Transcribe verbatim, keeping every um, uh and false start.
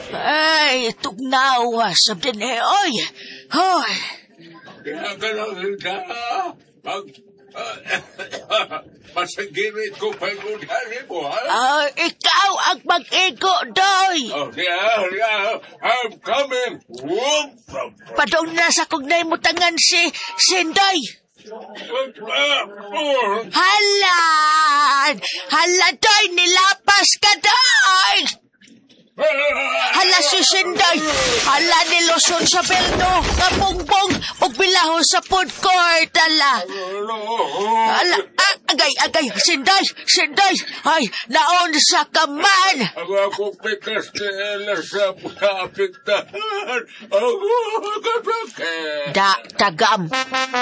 Ay, tugnawa sa din eh, oy. Hoy. Kaya ka lang ka. Pag... Pasagirit ko pa yung dali mo, ha? Ah, ikaw ang mag-igo, doy. Oh, yeah, yeah. I'm coming. Whoop. Padong nasa kugnay mo tangan si Sinday. Hala! Hala, doy, nilapas ka, doy! Hala si Sinday! Hala niluson sa belno, kapungbong, ug bilaho sa food court, hala! Hala, ah, agay, agay, Sinday, Sinday! Ay, naon sa kaman! Ako ako pikas nila sa kapitahan. Ako kapitahan. Da, tagam.